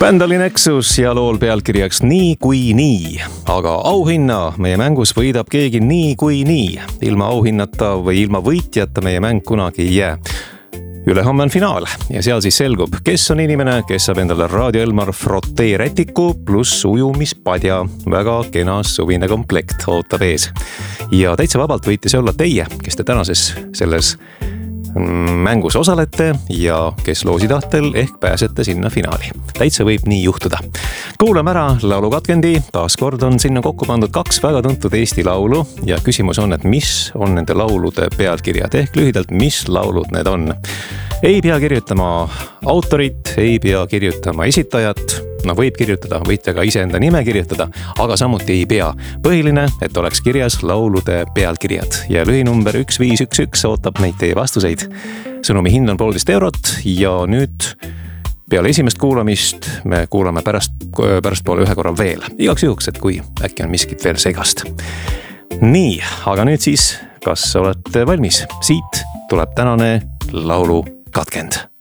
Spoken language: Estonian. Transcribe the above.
Bänd oli Nexus ja lool pealkirjaks Nii kui nii. Aga auhinna meie mängus võidab keegi nii kui nii. Ilma auhinnata või ilma võitjata meie mäng kunagi ei jää. Ülehomme on finaal ja seal siis selgub, kes on inimene, kes saab endale Radio Elmar Frotee rätiku pluss ujumispadja. Väga kena suvine komplekt ootab ees. Ja täitsa vabalt võite see olla teie, kes te tänases selles mängus osalete ja kes loosi tahtel ehk pääsete sinna finaali. Täitsa võib nii juhtuda. Kuulame ära laulukatkendi. Taas kord on sinna kokku pandud 2 väga tuntud Eesti laulu ja küsimus on, et mis on nende laulude pealkirjad ehk lühidalt, mis laulud need on. Ei pea kirjutama autorit, ei pea kirjutama esitajat. No võib kirjutada, võite ka iseenda nime kirjutada, aga samuti ei pea. Põhiline, et oleks kirjas laulude pealkirjad ja lühinumber 1511 ootab neid teie vastuseid. Sõnumi hind on 1,5 eurot ja nüüd peale esimest kuulamist me kuulame pärastpoole ühe korra veel. Igaks juhuks, et kui äkki on miskit veel segast. Nii, aga nüüd siis, kas olete valmis? Siit tuleb tänane laulu katkend.